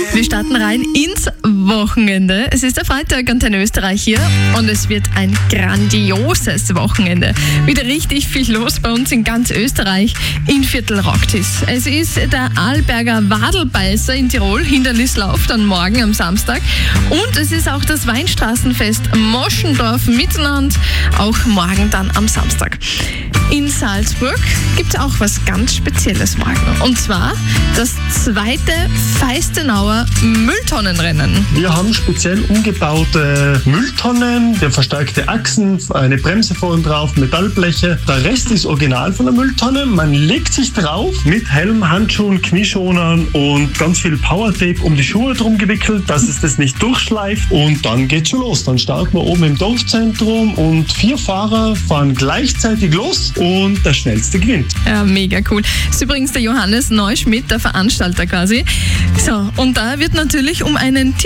Wir starten rein ins Wochenende. Es ist der Freitag, Antenne Österreich hier und es wird ein grandioses Wochenende. Wieder richtig viel los bei uns in ganz Österreich. In Viertel rockt es. Es ist der Arlberger Wadelbeißer in Tirol, Hindernislauf, dann morgen am Samstag. Und es ist auch das Weinstraßenfest Moschendorf-Mittelland, auch morgen dann am Samstag. In Salzburg gibt es auch was ganz Spezielles morgen. Und zwar das zweite Feistenauer Mülltonnenrennen. Wir haben speziell umgebaute Mülltonnen, der verstärkte Achsen, eine Bremse vorn drauf, Metallbleche. Der Rest ist original von der Mülltonne. Man legt sich drauf mit Helm, Handschuhen, Knieschonern und ganz viel Powertape um die Schuhe drum gewickelt, dass es das nicht durchschleift. Und dann geht's schon los. Dann starten wir oben im Dorfzentrum und 4 Fahrer fahren gleichzeitig los und der Schnellste gewinnt. Ja, mega cool. Das ist übrigens der Johannes Neuschmidt, der Veranstalter quasi. So, und da wird natürlich um einen